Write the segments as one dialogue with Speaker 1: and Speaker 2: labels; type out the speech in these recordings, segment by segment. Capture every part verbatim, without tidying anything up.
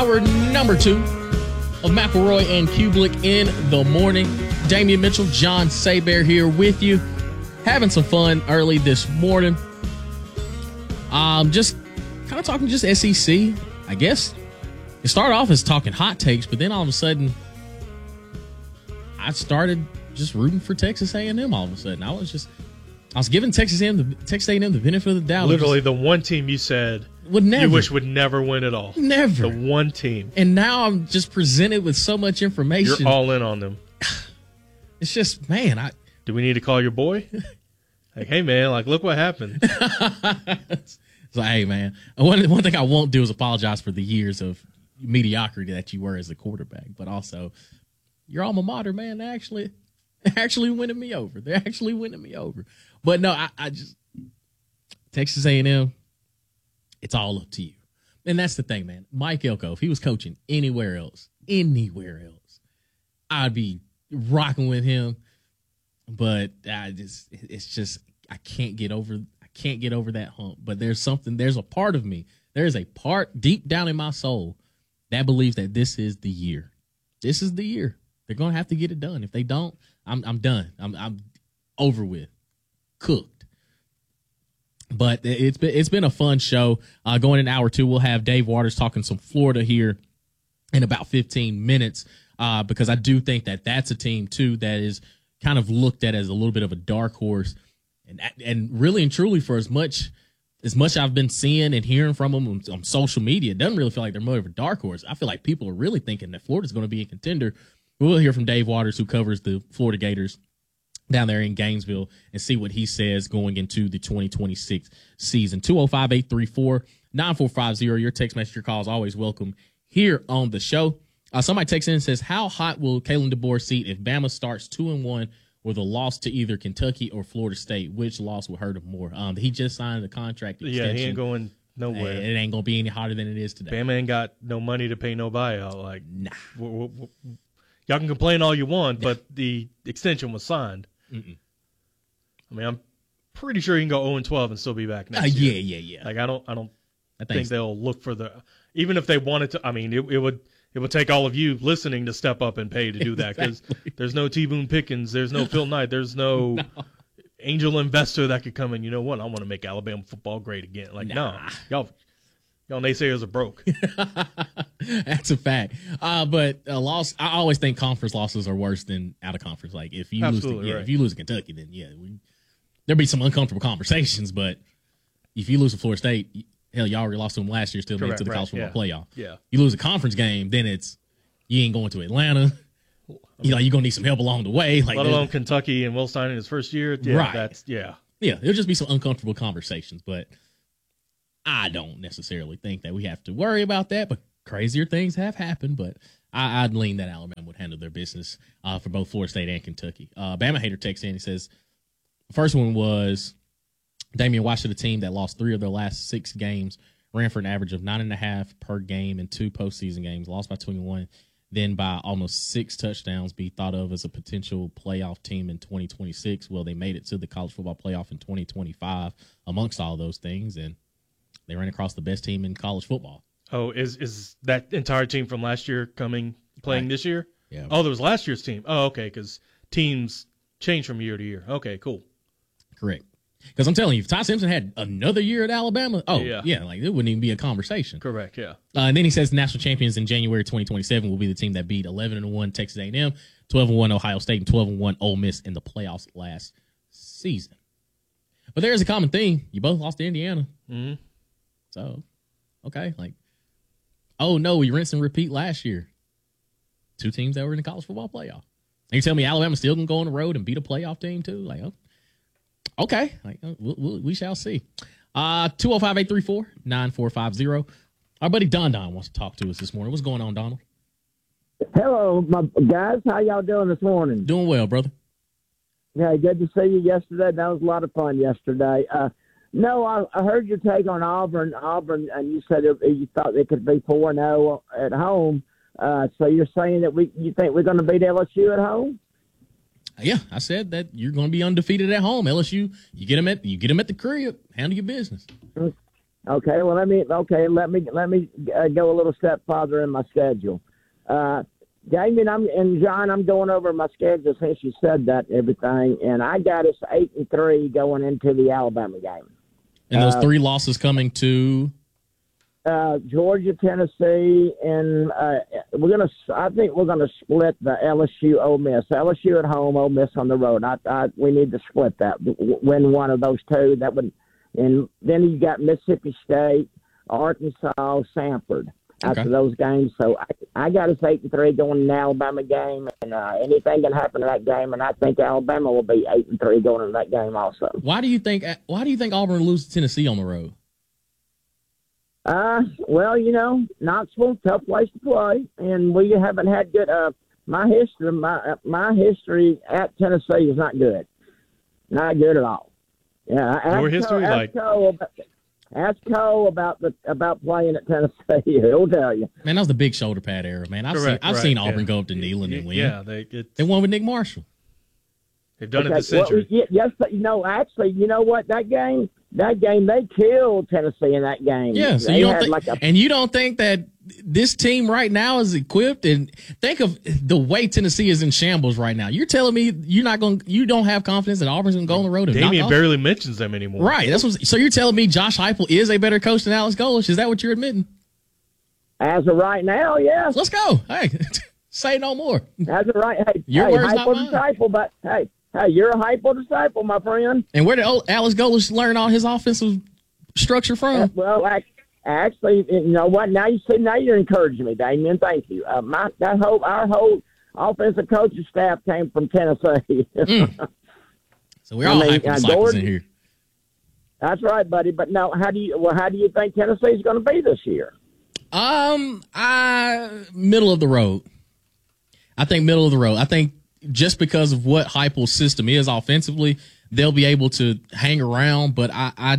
Speaker 1: Hour number two of McElroy and Kublik in the morning. Damian Mitchell, John Saybear here with you. Having some fun early this morning. Um, just kind of talking just S E C, I guess. It started off as talking hot takes, but then all of a sudden, I started just rooting for Texas A and M all of a sudden. I was just, I was giving Texas A and M the, Texas A and M the benefit of the doubt.
Speaker 2: Literally the one team you said
Speaker 1: would never,
Speaker 2: you wish would never win at all.
Speaker 1: Never.
Speaker 2: The one team.
Speaker 1: And now I'm just presented with so much information.
Speaker 2: You're all in on them.
Speaker 1: It's just, man, I...
Speaker 2: Do we need to call your boy? Like, hey, man, like, look what happened.
Speaker 1: It's like, hey, man, one, one thing I won't do is apologize for the years of mediocrity that you were as a quarterback, but also your alma mater, man, they actually, they're actually winning me over. They're actually winning me over. But no, I, I just, Texas A and M, it's all up to you. And that's the thing, man. Mike Elko, if he was coaching anywhere else, anywhere else, I'd be rocking with him. But I just, it's just, I can't get over, I can't get over that hump. But there's something, there's a part of me, there is a part deep down in my soul that believes that this is the year. This is the year. They're going to have to get it done. If they don't, I'm I'm done. I'm I'm over with, cooked. But it's been it's been a fun show. Uh, going in hour two, we'll have Dave Waters talking some Florida here in about fifteen minutes uh, because I do think that that's a team too that is kind of looked at as a little bit of a dark horse, and and really and truly for as much as much I've been seeing and hearing from them on, on social media, it doesn't really feel like they're more of a dark horse. I feel like people are really thinking that Florida's going to be a contender. We'll hear from Dave Waters, who covers the Florida Gators down there in Gainesville, and see what he says going into the twenty twenty-six season. two oh five, eight three four, nine four five zero. Your text message, your call is always welcome here on the show. Uh, somebody texts in and says, how hot will Kalen DeBoer seat if Bama starts two and one with a loss to either Kentucky or Florida State? Which loss would hurt him more? Um, he just signed a contract extension.
Speaker 2: Yeah, he ain't going nowhere.
Speaker 1: It ain't going to be any hotter than it is today.
Speaker 2: Bama ain't got no money to pay no buyout. Like,
Speaker 1: nah.
Speaker 2: We're, we're, we're, y'all can complain all you want, but the extension was signed.
Speaker 1: Mm-mm.
Speaker 2: I mean, I'm pretty sure you can go oh and twelve and still be back next
Speaker 1: uh,
Speaker 2: year.
Speaker 1: Yeah, yeah, yeah.
Speaker 2: Like, I don't, I don't
Speaker 1: I
Speaker 2: think, think they'll look for the. Even if they wanted to, I mean, it, it would, it would take all of you listening to step up and pay to do that because exactly. There's no T. Boone Pickens, there's no Phil Knight, there's no, no angel investor that could come in. You know what? I want to make Alabama football great again. Like, nah. no, y'all. Y'all naysayers are broke.
Speaker 1: That's a fact. Uh, but a loss, I always think conference losses are worse than out of conference. Like if you
Speaker 2: Absolutely
Speaker 1: lose, to, yeah,
Speaker 2: right.
Speaker 1: if you lose to Kentucky, then yeah, we, there'll be some uncomfortable conversations. But if you lose to Florida State, hell, y'all already lost to them last year, still made it to the
Speaker 2: right.
Speaker 1: college football
Speaker 2: yeah.
Speaker 1: playoff.
Speaker 2: Yeah,
Speaker 1: you lose a conference game, then it's you ain't going to Atlanta. I mean, you know, you're gonna need some help along the way. Like
Speaker 2: let alone Kentucky and Will Stein in his first year. Yeah,
Speaker 1: right.
Speaker 2: That's yeah.
Speaker 1: Yeah, it'll just be some uncomfortable conversations, but I don't necessarily think that we have to worry about that, but crazier things have happened. But I, I'd lean that Alabama would handle their business uh, for both Florida State and Kentucky. Uh, Bama Hater texts in. He says, the first one was Damian Watch, the team that lost three of their last six games, ran for an average of nine and a half per game in two postseason games, lost by twenty-one, then by almost six touchdowns, be thought of as a potential playoff team in twenty twenty-six. Well, they made it to the college football playoff in twenty twenty-five amongst all those things, and they ran across the best team in college football.
Speaker 2: Oh, is is that entire team from last year coming playing
Speaker 1: right.
Speaker 2: this year?
Speaker 1: Yeah.
Speaker 2: Oh, there was last year's team. Oh, okay, because teams change from year to year. Okay, cool.
Speaker 1: Correct. Because I'm telling you, if Ty Simpson had another year at Alabama, oh, yeah,
Speaker 2: yeah
Speaker 1: like it wouldn't even be a conversation.
Speaker 2: Correct, yeah.
Speaker 1: Uh, and then he says national champions in January twenty twenty-seven will be the team that beat eleven and one Texas A and M, twelve and one Ohio State, and twelve and one Ole Miss in the playoffs last season. But there's a common theme. You both lost to Indiana.
Speaker 2: Mm-hmm.
Speaker 1: So, okay, like, oh, no, we rinse and repeat last year. Two teams that were in the college football playoff. And you tell me Alabama's still going to go on the road and beat a playoff team, too? Like, oh, okay, like, we'll, we'll, we shall see. Uh, two oh five, eight three four, nine four five zero. Our buddy Don Don wants to talk to us this morning. What's going on, Donald?
Speaker 3: Hello, my guys. How y'all doing this morning?
Speaker 1: Doing well, brother.
Speaker 3: Yeah, good to see you yesterday. That was a lot of fun yesterday. Uh, no, I, I heard your take on Auburn. Auburn, and you said it, you thought they could be four and zero at home. Uh, so you're saying that we you think we're going to beat L S U at home?
Speaker 1: Yeah, I said that you're going to be undefeated at home. L S U, you get them at you get them at the crib. Handle your business.
Speaker 3: Okay, well let me okay let me let me uh, go a little step farther in my schedule. Uh, Damien, I'm and John, I'm going over my schedule since you said that and everything, and I got us eight and three going into the Alabama game.
Speaker 1: And those
Speaker 3: uh,
Speaker 1: three losses coming to
Speaker 3: uh, Georgia, Tennessee, and uh, we're gonna. I think we're gonna split the L S U Ole Miss. L S U at home, Ole Miss on the road. I, I we need to split that. Win one of those two. That would, and then you got Mississippi State, Arkansas, Samford. After
Speaker 1: Okay.
Speaker 3: those games, so I, I got us eight and three going in the Alabama game, and uh, anything can happen in that game, and I think Alabama will be eight and three going in that game also.
Speaker 1: why do you think why do you think Auburn will lose to Tennessee on the road?
Speaker 3: Uh, well, you know, Knoxville, tough place to play, and we haven't had good. Uh, my history, my my history at Tennessee is not good, not good at all. Yeah, ask
Speaker 2: Your history,
Speaker 3: Cole, ask
Speaker 2: like
Speaker 3: Cole about, ask Cole about the about playing at Tennessee. He'll tell you.
Speaker 1: Man, that was the big shoulder pad era, man. I've
Speaker 2: Correct,
Speaker 1: seen I've
Speaker 2: right,
Speaker 1: seen Auburn
Speaker 2: yeah.
Speaker 1: go up to Neyland and win.
Speaker 2: yeah, they it,
Speaker 1: They won with Nick Marshall.
Speaker 2: they've done it
Speaker 3: Okay,
Speaker 2: this century.
Speaker 3: Well, yes, but, you know, actually, you know what? That game, that game, they killed Tennessee in that game.
Speaker 1: Yeah, so
Speaker 3: they
Speaker 1: you don't
Speaker 3: had
Speaker 1: think,
Speaker 3: like a
Speaker 1: and you don't think that this team right now is equipped? And think of the way Tennessee is in shambles right now. You're telling me you're not going, you don't have confidence that Auburn's going to go on the road and knock
Speaker 2: Damian
Speaker 1: off?
Speaker 2: barely mentions them anymore.
Speaker 1: Right. That's what. So you're telling me Josh Heupel is a better coach than Alex Golesh? Is that what you're admitting?
Speaker 3: as of right now, yes.
Speaker 1: Let's go. Hey, say no more.
Speaker 3: As of right, hey,
Speaker 1: Your
Speaker 3: hey,
Speaker 1: words,
Speaker 3: hypo
Speaker 1: not mine.
Speaker 3: disciple, but hey, hey, you're a hypo disciple, my friend.
Speaker 1: And where did old Alex Golesh learn all his offensive structure from?
Speaker 3: Well, ac- actually, you know what? Now you see, now you're encouraging me, Damien. Thank you. Uh, my that whole our whole offensive coaching staff came from Tennessee.
Speaker 1: Mm. So we're
Speaker 3: I
Speaker 1: all
Speaker 3: mean,
Speaker 1: hyper
Speaker 3: uh,
Speaker 1: disciples
Speaker 3: Gordon-
Speaker 1: in here.
Speaker 3: That's right, buddy. But now, how do you? Well, how do you think Tennessee's going to be this year?
Speaker 1: Um, I middle of the road. I think middle of the road. I think just because of what Heupel's system is offensively, they'll be able to hang around. But I, I,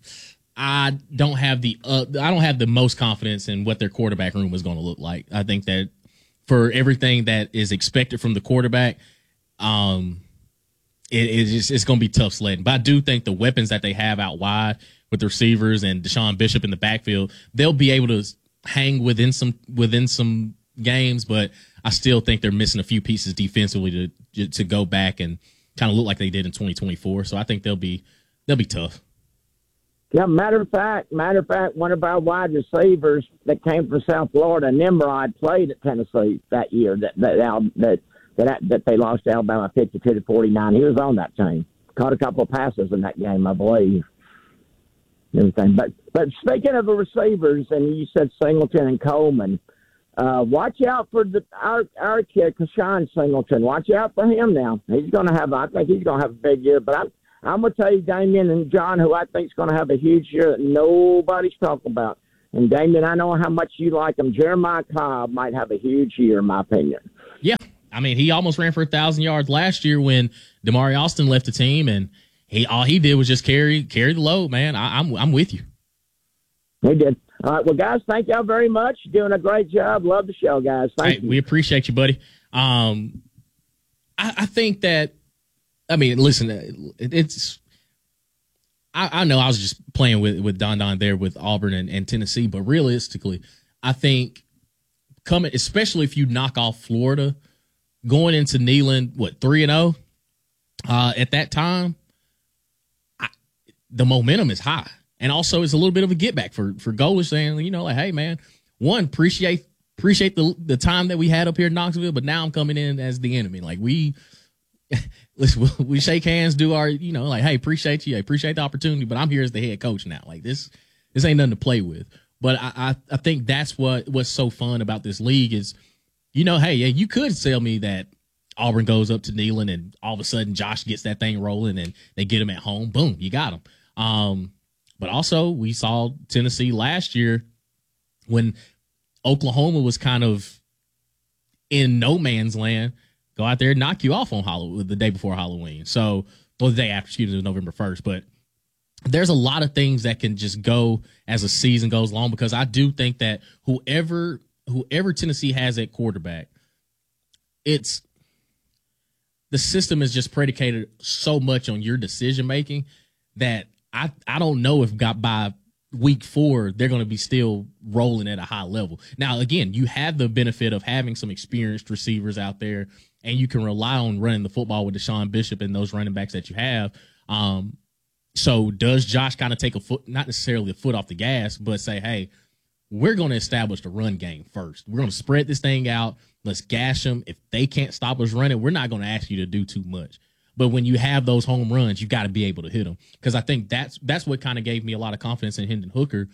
Speaker 1: I don't have the uh, I don't have the most confidence in what their quarterback room is going to look like. I think that for everything that is expected from the quarterback, um, it, it's just, it's going to be tough sledding. But I do think the weapons that they have out wide with the receivers and Deshaun Bishop in the backfield, they'll be able to hang within some within some games. But I still think they're missing a few pieces defensively to to go back and kind of look like they did in twenty twenty-four. So I think they'll be they'll be tough.
Speaker 3: Yeah, matter of fact, matter of fact, one of our wide receivers that came from South Florida, Nimrod, played at Tennessee that year. That that that that, that they lost to Alabama fifty-two to forty-nine. He was on that team. Caught a couple of passes in that game, I believe. Everything, but but speaking of the receivers, and you said Singleton and Coleman, uh, watch out for the our our kid, Kashawn Singleton. Watch out for him now. He's going to have, I think he's going to have a big year. But I'm I'm going to tell you, Damien and John, who I think is going to have a huge year that nobody's talking about. And Damien, I know how much you like him. Jeremiah Cobb might have a huge year, in my opinion.
Speaker 1: Yeah, I mean, he almost ran for a thousand yards last year when Damari Austin left the team, and he all he did was just carry carry the load. Man, I, I'm I'm with you.
Speaker 3: He did. All right, well, guys, thank y'all very much. You're doing a great job. Love the show, guys. Thank
Speaker 1: Hey,
Speaker 3: you.
Speaker 1: we appreciate you, buddy. Um, I, I think that, I mean, listen, it, it's. I, I know I was just playing with with Don Don there with Auburn and, and Tennessee, but realistically, I think coming, especially if you knock off Florida, going into Neyland, what three and zero, uh, at that time. The momentum is high. And also it's a little bit of a get back for, for Golesh saying, you know, like, hey man, one, appreciate, appreciate the, the time that we had up here in Knoxville, but now I'm coming in as the enemy. Like we, listen, we shake hands, do our, you know, like, hey, appreciate you. I appreciate the opportunity, but I'm here as the head coach now. Like this, this ain't nothing to play with. But I, I, I think that's what, what's so fun about this league is, you know, hey, yeah, you could tell me that Auburn goes up to Neyland and all of a sudden Josh gets that thing rolling and they get him at home. Boom, you got him. Um, but also we saw Tennessee last year when Oklahoma was kind of in no man's land, go out there and knock you off on Halloween the day before Halloween. So, well, the day after, excuse me, it was November first. But there's a lot of things that can just go as a season goes along because I do think that whoever whoever Tennessee has at quarterback, it's the system is just predicated so much on your decision making that I, I don't know if got by week four, they're going to be still rolling at a high level. Now, again, you have the benefit of having some experienced receivers out there, and you can rely on running the football with Deshaun Bishop and those running backs that you have. Um, so does Josh kind of take a foot, not necessarily a foot off the gas, but say, hey, we're going to establish the run game first. We're going to spread this thing out. Let's gash them. If they can't stop us running, we're not going to ask you to do too much. But when you have those home runs, you got to be able to hit them. Because I think that's that's what kind of gave me a lot of confidence in Hendon Hooker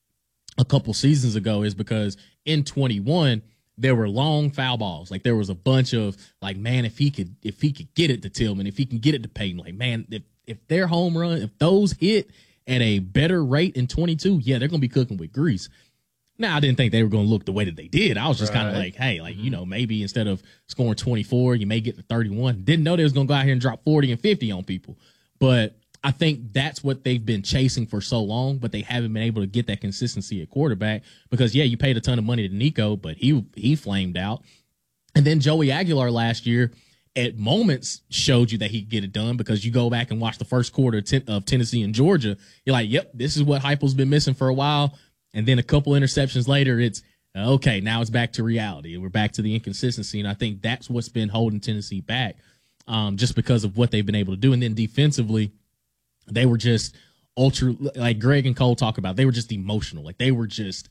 Speaker 1: a couple seasons ago, is because in twenty-one, there were long foul balls. Like, there was a bunch of, like, man, if he could if he could get it to Tillman, if he can get it to Peyton, like, man, if, if their home run, if those hit at a better rate in twenty-two, yeah, they're going to be cooking with grease. Now, I didn't think they were going to look the way that they did. I was just right. kind of like, hey, like, you know, maybe instead of scoring twenty-four, you may get to thirty-one. Didn't know they was going to go out here and drop forty and fifty on people. But I think that's what they've been chasing for so long, but they haven't been able to get that consistency at quarterback because, yeah, you paid a ton of money to Nico, but he he flamed out. And then Joey Aguilar last year at moments showed you that he could get it done, because you go back and watch the first quarter of Tennessee and Georgia. You're like, yep, this is what Heupel's been missing for a while. And then a couple interceptions later, it's, okay, now it's back to reality. And we're back to the inconsistency. And I think that's what's been holding Tennessee back, um, just because of what they've been able to do. And then defensively, they were just ultra, like Greg and Cole talk about, they were just emotional. Like, they were just,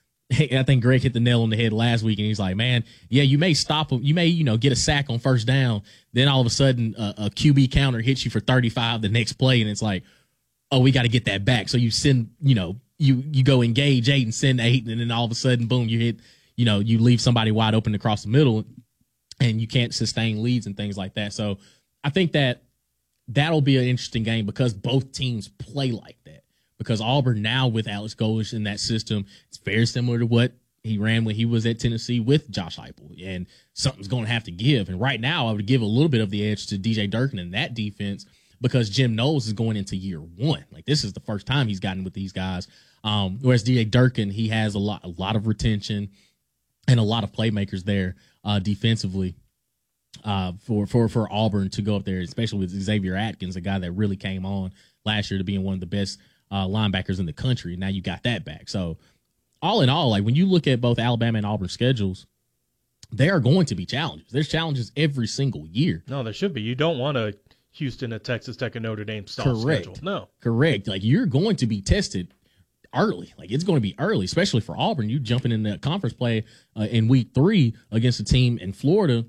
Speaker 1: I think Greg hit the nail on the head last week, and he's like, man, yeah, you may stop them. You may, you know, get a sack on first down. Then all of a sudden a, a Q B counter hits you for thirty-five the next play. And it's like, oh, we got to get that back. So you send, you know, you, you go engage eight and send eight. And then all of a sudden, boom, you hit, you know, you leave somebody wide open across the middle, and you can't sustain leads and things like that. So I think that that'll be an interesting game because both teams play like that. Because Auburn now with Alex Golesh in that system, it's very similar to what he ran when he was at Tennessee with Josh Heupel, and something's going to have to give. And right now, I would give a little bit of the edge to D J Durkin in that defense, because Jim Knowles is going into year one. Like, this is the first time he's gotten with these guys. Um, whereas D J Durkin, he has a lot, a lot of retention and a lot of playmakers there uh, defensively uh, for for for Auburn to go up there, especially with Xavier Atkins, a guy that really came on last year to being one of the best uh, linebackers in the country. Now you got that back. So all in all, like, when you look at both Alabama and Auburn schedules, they are going to be challenges. There's challenges every single year.
Speaker 2: No, there should be. You don't want a Houston, a Texas Tech, and Notre Dame style schedule. No.
Speaker 1: Correct. Like, you're going to be tested early. Like, it's going to be early, especially for Auburn. You jumping in the conference play uh, in week three against a team in Florida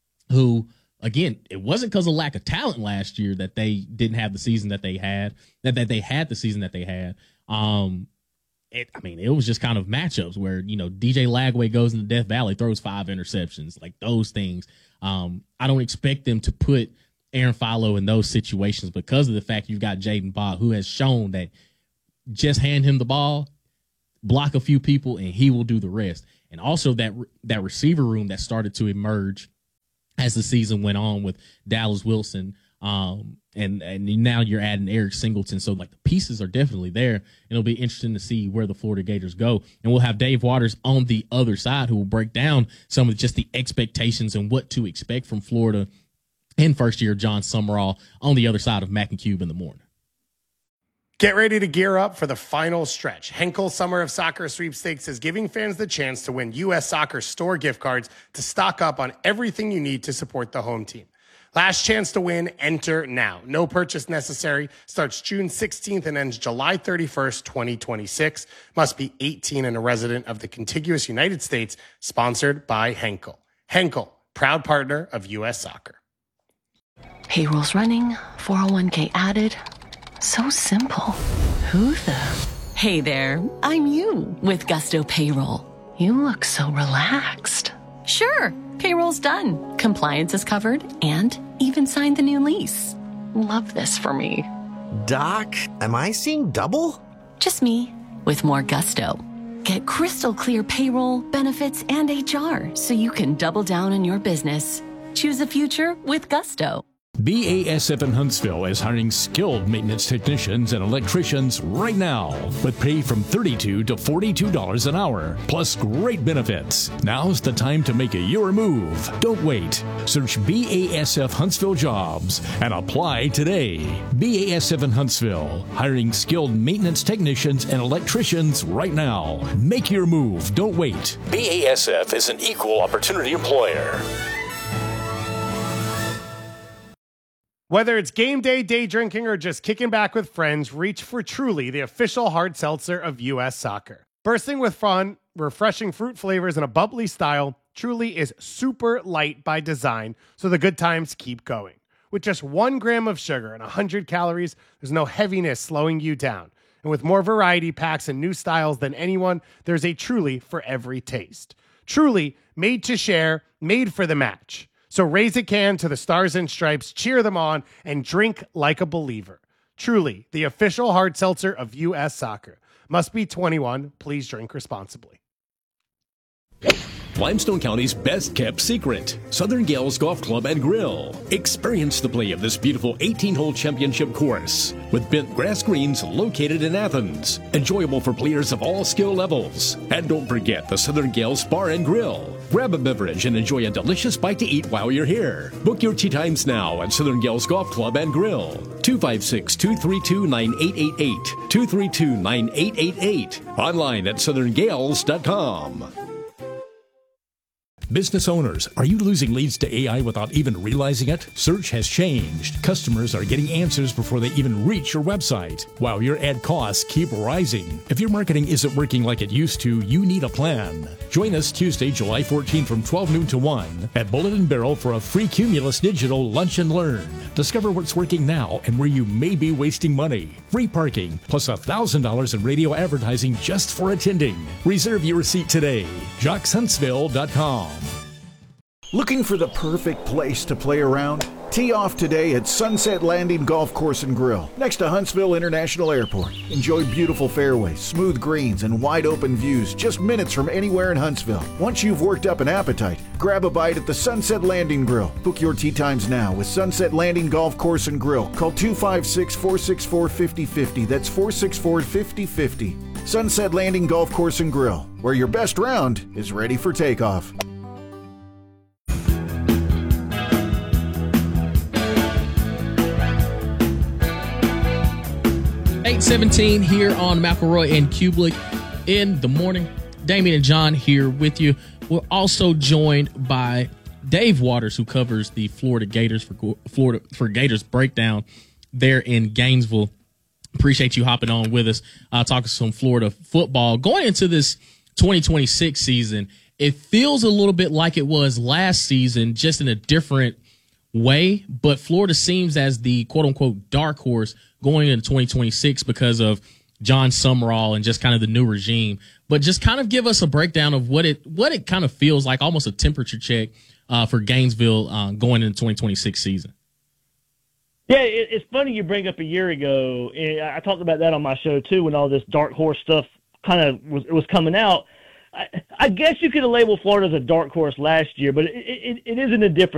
Speaker 1: who, again, it wasn't because of lack of talent last year that they didn't have the season that they had, that, that they had the season that they had. Um, it, I mean, it was just kind of matchups where, you know, D J Lagway goes into Death Valley, throws five interceptions, like those things. Um, I don't expect them to put Aaron Philo in those situations because of the fact you've got Jaden Bach, who has shown that just hand him the ball, block a few people, and he will do the rest. And also that that receiver room that started to emerge as the season went on with Dallas Wilson, um, and and now you're adding Eric Singleton. So, like, the pieces are definitely there, and it'll be interesting to see where the Florida Gators go. And we'll have Dave Waters on the other side, who will break down some of just the expectations and what to expect from Florida and first year John Summerall on the other side of Mac and Cube in the morning.
Speaker 4: Get ready to gear up for the final stretch. Henkel Summer of Soccer Sweepstakes is giving fans the chance to win U S Soccer store gift cards to stock up on everything you need to support the home team. Last chance to win, enter now. No purchase necessary. Starts June sixteenth and ends July thirty-first, twenty twenty-six. Must be eighteen and a resident of the contiguous United States. Sponsored by Henkel. Henkel, proud partner of U S Soccer.
Speaker 5: Payroll's running, four oh one k added. So simple. Who the? Hey there, I'm you with Gusto Payroll. You look so relaxed. Sure, payroll's done. Compliance is covered and even signed the new lease. Love this for me.
Speaker 6: Doc, am I seeing double?
Speaker 5: Just me with more Gusto. Get crystal clear payroll, benefits, and H R so you can double down on your business. Choose a future with Gusto.
Speaker 7: B A S F in Huntsville is hiring skilled maintenance technicians and electricians right now with pay from thirty-two to forty-two dollars an hour, plus great benefits. Now's the time to make a your move. Don't wait. Search B A S F Huntsville Jobs and apply today. B A S F in Huntsville, hiring skilled maintenance technicians and electricians right now. Make your move. Don't wait. B A S F is an equal opportunity employer.
Speaker 4: Whether it's game day, day drinking, or just kicking back with friends, reach for Truly, the official hard seltzer of U S Soccer. Bursting with fun, refreshing fruit flavors, and a bubbly style, Truly is super light by design, so the good times keep going. With just one gram of sugar and one hundred calories, there's no heaviness slowing you down. And with more variety packs and new styles than anyone, there's a Truly for every taste. Truly, made to share, made for the match. So raise a can to the Stars and Stripes, cheer them on, and drink like a believer. Truly, the official hard seltzer of U S Soccer. Must be twenty-one. Please drink responsibly.
Speaker 7: Limestone County's best kept secret, Southern Gales Golf Club and Grill. Experience the play of this beautiful eighteen-hole championship course with bent grass greens located in Athens. Enjoyable for players of all skill levels. And don't forget the Southern Gales Bar and Grill. Grab a beverage and enjoy a delicious bite to eat while you're here. Book your tee times now at Southern Gales Golf Club and Grill. two five six, two three two, nine eight eight eight. two three two, nine eight eight eight. Online at southern gales dot com. Business owners, are you losing leads to A I without even realizing it? Search has changed. Customers are getting answers before they even reach your website, while your ad costs keep rising. If your marketing isn't working like it used to, you need a plan. Join us Tuesday, July fourteenth from twelve noon to one at Bullet and Barrel for a free Cumulus Digital Lunch and Learn. Discover what's working now and where you may be wasting money. Free parking, plus one thousand dollars in radio advertising just for attending. Reserve your seat today. Jocks Huntsville dot com.
Speaker 8: Looking for the perfect place to play around? Tee off today at Sunset Landing Golf Course and Grill, next to Huntsville International Airport. Enjoy beautiful fairways, smooth greens, and wide open views just minutes from anywhere in Huntsville. Once you've worked up an appetite, grab a bite at the Sunset Landing Grill. Book your tee times now with Sunset Landing Golf Course and Grill. Call two five six, four six four, five zero five zero. That's four six four, five zero five zero. Sunset Landing Golf Course and Grill, where your best round is ready for takeoff.
Speaker 1: eight seventeen here on McElroy and Kublik in the morning. Damien and John here with you. We're also joined by Dave Waters, who covers the Florida Gators for Florida for Gators Breakdown there in Gainesville. Appreciate you hopping on with us, uh, talking some Florida football. Going into this twenty twenty-six season, it feels a little bit like it was last season, just in a different way. But Florida seems as the quote-unquote dark horse going into twenty twenty-six because of John Sumrall and just kind of the new regime. But just kind of give us a breakdown of what it what it kind of feels like, almost a temperature check uh, for Gainesville uh, going into the twenty twenty-six season.
Speaker 9: Yeah, it, it's funny you bring up a year ago. I talked about that on my show too, when all this dark horse stuff kind of was was coming out. I, I guess you could have labeled Florida as a dark horse last year, but it, it, it isn't a different.